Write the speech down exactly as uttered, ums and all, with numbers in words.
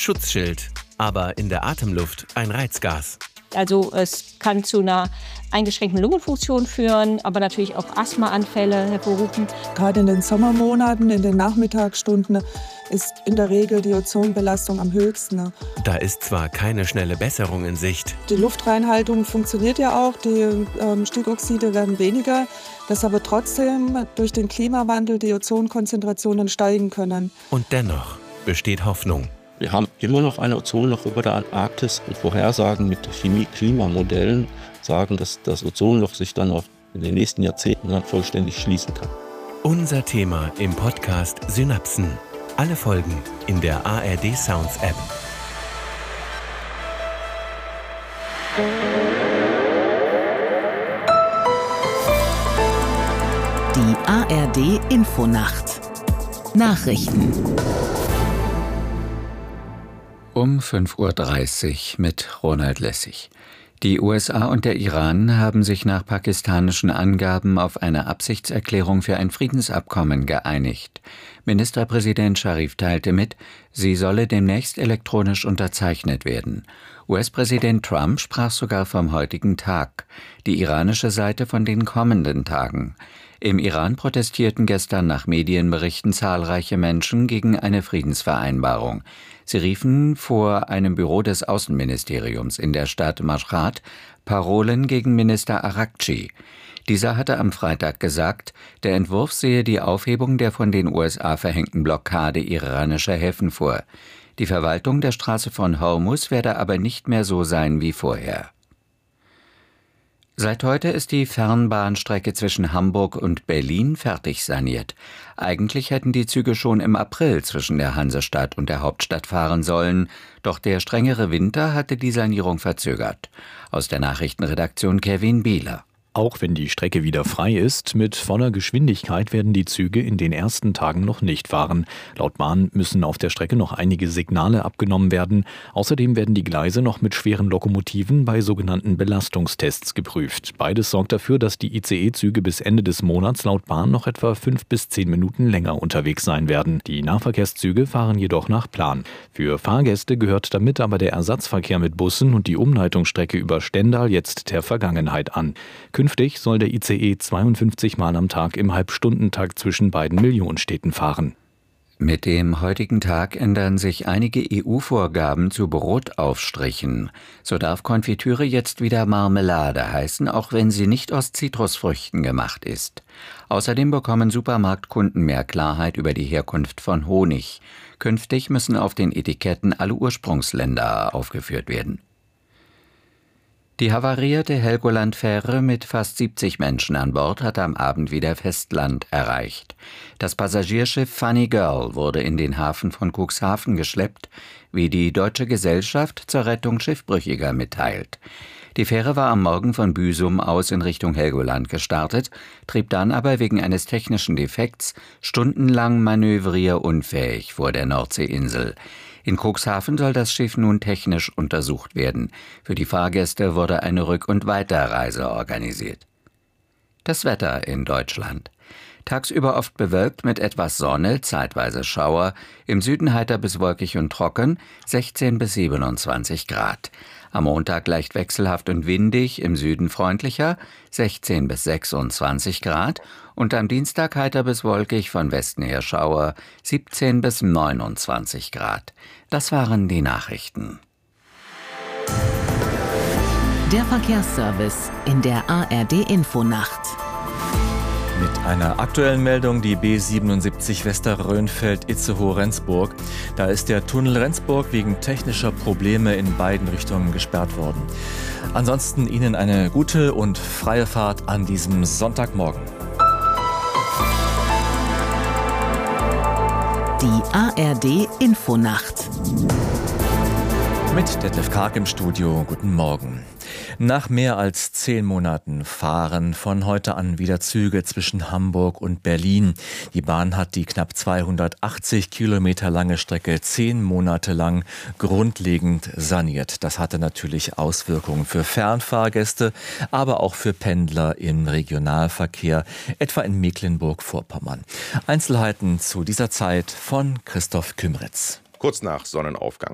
Schutzschild, aber in der Atemluft ein Reizgas. Also es kann zu einer eingeschränkten Lungenfunktion führen, aber natürlich auch Asthmaanfälle hervorrufen. Gerade in den Sommermonaten, in den Nachmittagsstunden, ist in der Regel die Ozonbelastung am höchsten. Da ist zwar keine schnelle Besserung in Sicht. Die Luftreinhaltung funktioniert ja auch, die ähm, Stickoxide werden weniger, dass aber trotzdem durch den Klimawandel die Ozonkonzentrationen steigen können. Und dennoch besteht Hoffnung. Wir haben immer noch eine Ozonloch über der Antarktis und Vorhersagen mit Chemie-Klimamodellen sagen, dass das Ozonloch sich dann auch in den nächsten Jahrzehnten dann vollständig schließen kann. Unser Thema im Podcast Synapsen. Alle Folgen in der A R D Sounds App. Die A R D Infonacht. Nachrichten. Um fünf Uhr dreißig mit Ronald Lessig. Die U S A und der Iran haben sich nach pakistanischen Angaben auf eine Absichtserklärung für ein Friedensabkommen geeinigt. Ministerpräsident Scharif teilte mit, sie solle demnächst elektronisch unterzeichnet werden. U S-Präsident Trump sprach sogar vom heutigen Tag, die iranische Seite von den kommenden Tagen. Im Iran protestierten gestern nach Medienberichten zahlreiche Menschen gegen eine Friedensvereinbarung. Sie riefen vor einem Büro des Außenministeriums in der Stadt Mashhad Parolen gegen Minister Araghchi. Dieser hatte am Freitag gesagt, der Entwurf sehe die Aufhebung der von den U S A verhängten Blockade iranischer Häfen vor. Die Verwaltung der Straße von Hormuz werde aber nicht mehr so sein wie vorher. Seit heute ist die Fernbahnstrecke zwischen Hamburg und Berlin fertig saniert. Eigentlich hätten die Züge schon im April zwischen der Hansestadt und der Hauptstadt fahren sollen, doch der strengere Winter hatte die Sanierung verzögert. Aus der Nachrichtenredaktion Kevin Bieler. Auch wenn die Strecke wieder frei ist, mit voller Geschwindigkeit werden die Züge in den ersten Tagen noch nicht fahren. Laut Bahn müssen auf der Strecke noch einige Signale abgenommen werden. Außerdem werden die Gleise noch mit schweren Lokomotiven bei sogenannten Belastungstests geprüft. Beides sorgt dafür, dass die I C E-Züge bis Ende des Monats laut Bahn noch etwa fünf bis zehn Minuten länger unterwegs sein werden. Die Nahverkehrszüge fahren jedoch nach Plan. Für Fahrgäste gehört damit aber der Ersatzverkehr mit Bussen und die Umleitungsstrecke über Stendal jetzt der Vergangenheit an. Künftig soll der I C E zweiundfünfzig Mal am Tag im Halbstundentakt zwischen beiden Millionenstädten fahren. Mit dem heutigen Tag ändern sich einige E U-Vorgaben zu Brotaufstrichen. So darf Konfitüre jetzt wieder Marmelade heißen, auch wenn sie nicht aus Zitrusfrüchten gemacht ist. Außerdem bekommen Supermarktkunden mehr Klarheit über die Herkunft von Honig. Künftig müssen auf den Etiketten alle Ursprungsländer aufgeführt werden. Die havarierte Helgoland-Fähre mit fast siebzig Menschen an Bord hat am Abend wieder Festland erreicht. Das Passagierschiff Funny Girl wurde in den Hafen von Cuxhaven geschleppt, wie die Deutsche Gesellschaft zur Rettung Schiffbrüchiger mitteilt. Die Fähre war am Morgen von Büsum aus in Richtung Helgoland gestartet, trieb dann aber wegen eines technischen Defekts stundenlang manövrierunfähig vor der Nordseeinsel. In Cuxhaven soll das Schiff nun technisch untersucht werden. Für die Fahrgäste wurde eine Rück- und Weiterreise organisiert. Das Wetter in Deutschland. Tagsüber oft bewölkt mit etwas Sonne, zeitweise Schauer, im Süden heiter bis wolkig und trocken, sechzehn bis siebenundzwanzig Grad. Am Montag leicht wechselhaft und windig, im Süden freundlicher, sechzehn bis sechsundzwanzig Grad und am Dienstag heiter bis wolkig, von Westen her Schauer, siebzehn bis neunundzwanzig Grad. Das waren die Nachrichten. Der Verkehrsservice in der A R D Infonacht. Mit einer aktuellen Meldung die B siebenundsiebzig Westerrönfeld-Itzehoe-Rendsburg. Da ist der Tunnel Rendsburg wegen technischer Probleme in beiden Richtungen gesperrt worden. Ansonsten Ihnen eine gute und freie Fahrt an diesem Sonntagmorgen. Die A R D Infonacht. Mit Detlef Karg im Studio. Guten Morgen. Nach mehr als zehn Monaten fahren von heute an wieder Züge zwischen Hamburg und Berlin. Die Bahn hat die knapp zweihundertachtzig Kilometer lange Strecke zehn Monate lang grundlegend saniert. Das hatte natürlich Auswirkungen für Fernfahrgäste, aber auch für Pendler im Regionalverkehr, etwa in Mecklenburg-Vorpommern. Einzelheiten zu dieser Zeit von Christoph Kümritz. Kurz nach Sonnenaufgang